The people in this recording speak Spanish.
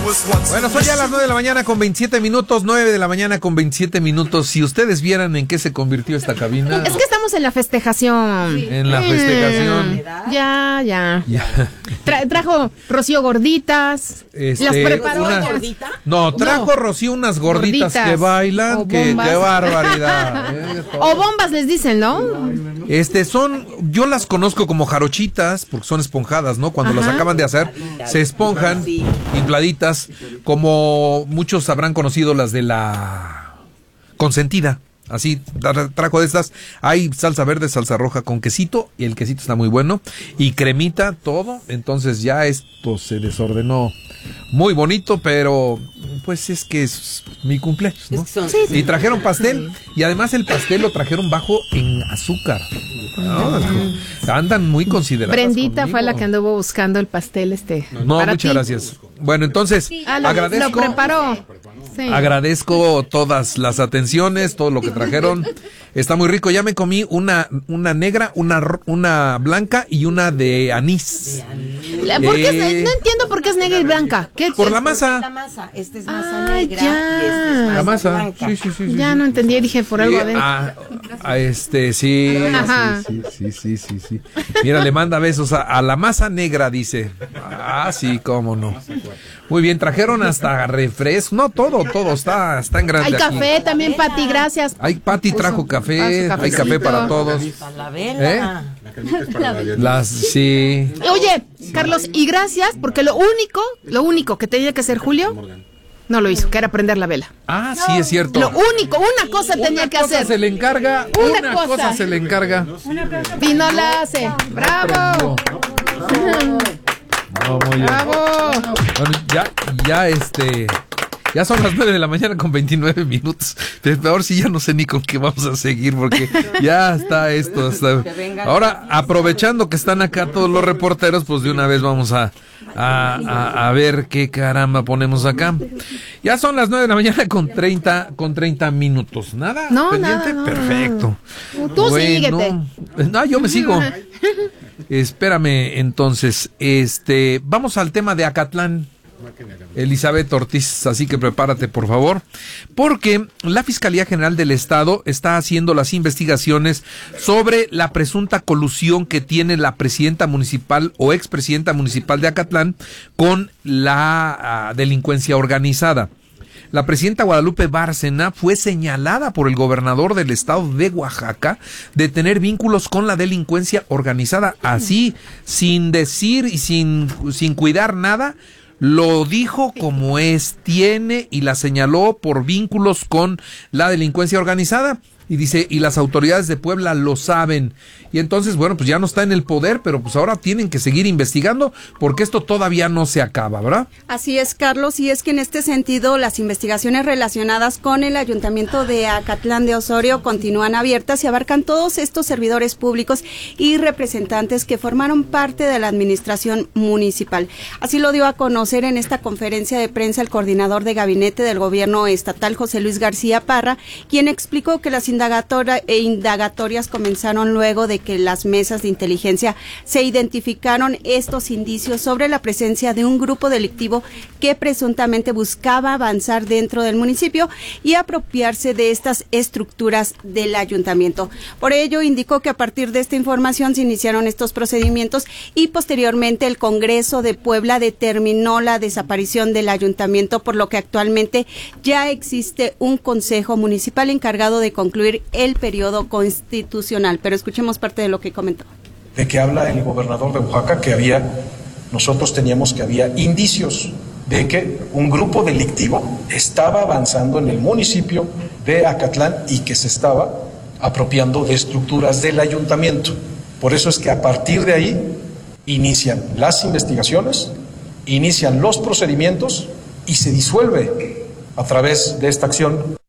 Bueno, son ya las 9 de la mañana con 27 minutos, 9 de la mañana con 27 minutos. Si ustedes vieran en qué se convirtió esta cabina. Es que estamos en la festejación. Sí. En la festejación. Ya. Trajo Rocío gorditas. Las preparó. No, trajo Rocío unas gorditas que bailan. Qué barbaridad. O bombas les dicen, ¿no? Yo las conozco como jarochitas, porque son esponjadas, ¿no? Cuando las acaban de hacer, se esponjan, infladitas, como muchos habrán conocido las de la consentida. Así, trajo de estas. Hay salsa verde, salsa roja con quesito, y el quesito está muy bueno, y cremita, todo. Entonces ya esto se desordenó muy bonito, pero pues es que es mi cumpleaños, ¿no? Sí. Y trajeron pastel, y además el pastel lo trajeron bajo en azúcar. Andan muy consideradas. Brendita conmigo. Fue la que anduvo buscando el pastel No, muchas gracias. Bueno, entonces, agradezco. Lo preparó. Sí. Agradezco todas las atenciones, todo lo que trajeron. Está muy rico. Ya me comí una negra, una blanca y una de anís. ¿Por qué no entiendo por qué es negra y blanca? Por la masa. La masa. Esta es masa negra y esta es masa la masa blanca. Sí. Ya no entendí, dije por algo adentro. Sí. Mira, le manda besos a la masa negra, dice. Sí, cómo no. Muy bien, trajeron hasta refresco. No, todo está en grande. Hay café aquí también, Pati, gracias. Pati trajo café, hay café para todos. Para la vela. Sí. Oye, Carlos, y gracias, porque lo único que tenía que hacer Julio no lo hizo, que era prender la vela. Sí, es cierto. Lo único, una cosa tenía que hacer. Se le encarga, una cosa se le encarga. Y no la hace. ¡Bravo! No, muy bien. ¡Bravo! Bueno, ya son las 9 de la mañana con 29 minutos. Ahora sí ya no sé ni con qué vamos a seguir, porque ya está esto. Ahora, aprovechando que están acá todos los reporteros, pues de una vez vamos a ver qué caramba ponemos acá. Ya son las 9 de la mañana con 30 minutos. ¿Nada? ¿Pendiente? Nada. Perfecto. Tú síguete. No, yo me sigo. Espérame, entonces, vamos al tema de Acatlán. Elizabeth Ortiz, así que prepárate por favor, porque la Fiscalía General del Estado está haciendo las investigaciones sobre la presunta colusión que tiene la presidenta municipal o expresidenta municipal de Acatlán con la delincuencia organizada. La presidenta Guadalupe Bárcena fue señalada por el gobernador del estado de Oaxaca de tener vínculos con la delincuencia organizada, así, sin decir y sin cuidar nada. Lo dijo como tiene y la señaló por vínculos con la delincuencia organizada. Y dice, y las autoridades de Puebla lo saben. Y entonces, bueno, pues ya no está en el poder, pero pues ahora tienen que seguir investigando porque esto todavía no se acaba, ¿verdad? Así es, Carlos, y es que en este sentido las investigaciones relacionadas con el Ayuntamiento de Acatlán de Osorio continúan abiertas y abarcan todos estos servidores públicos y representantes que formaron parte de la administración municipal. Así lo dio a conocer en esta conferencia de prensa el coordinador de gabinete del gobierno estatal, José Luis García Parra, quien explicó que las indagatorias comenzaron luego de que las mesas de inteligencia se identificaron estos indicios sobre la presencia de un grupo delictivo que presuntamente buscaba avanzar dentro del municipio y apropiarse de estas estructuras del ayuntamiento. Por ello, indicó que a partir de esta información se iniciaron estos procedimientos y posteriormente el Congreso de Puebla determinó la desaparición del ayuntamiento, por lo que actualmente ya existe un consejo municipal encargado de concluir el periodo constitucional. Pero escuchemos parte de lo que comentó. De que habla el gobernador de Oaxaca nosotros teníamos que había indicios de que un grupo delictivo estaba avanzando en el municipio de Acatlán y que se estaba apropiando de estructuras del ayuntamiento. Por eso es que a partir de ahí inician las investigaciones, inician los procedimientos y se disuelve a través de esta acción